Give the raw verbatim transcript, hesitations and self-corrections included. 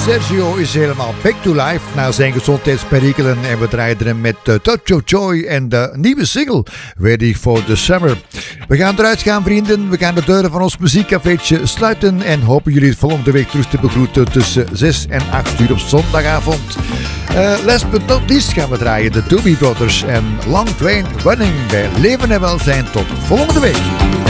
Sergio is helemaal back to life na zijn gezondheidsperikelen en we draaien hem met uh, Touch of Joy en de nieuwe single Ready for the Summer. We gaan eruit gaan, vrienden. We gaan de deuren van ons muziekcafeetje sluiten en hopen jullie volgende week terug te begroeten tussen zes en acht uur op zondagavond. Uh, last but not least gaan we draaien de Doobie Brothers en Long Train Running bij Leven en Welzijn. Tot volgende week.